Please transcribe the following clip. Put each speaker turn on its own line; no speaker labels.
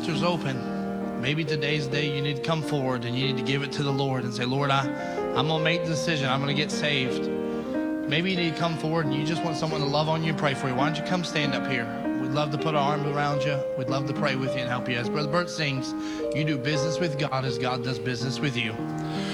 altar's open. Maybe today's the day you need to come forward and you need to give it to the Lord and say, Lord, I'm going to make the decision. I'm going to get saved. Maybe you need to come forward and you just want someone to love on you and pray for you. Why don't you come stand up here? We'd love to put our arms around you. We'd love to pray with you and help you. As Brother Bert sings, you do business with God as God does business with you.